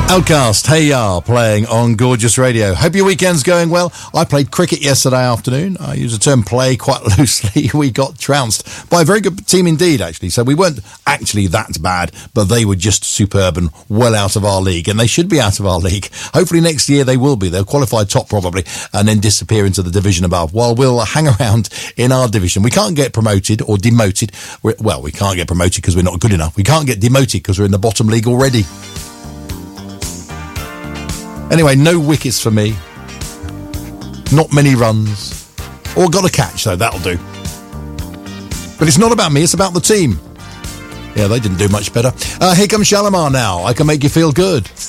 Outcast, Hey Ya, playing on Gorgeous Radio. Hope your weekend's going well. I played cricket yesterday afternoon. I use the term play quite loosely. We got trounced by a very good team indeed, actually. So we weren't actually that bad, but they were just superb and well out of our league. And they should be out of our league. Hopefully next year they will be. They'll qualify top probably and then disappear into the division above, while we'll hang around in our division. We can't get promoted or demoted. Well, we can't get promoted because we're not good enough. We can't get demoted because we're in the bottom league already. Anyway, no wickets for me. Not many runs. Or got a catch, though. That'll do. But it's not about me. It's about the team. Yeah, they didn't do much better. Here comes Shalimar now. I Can Make You Feel Good.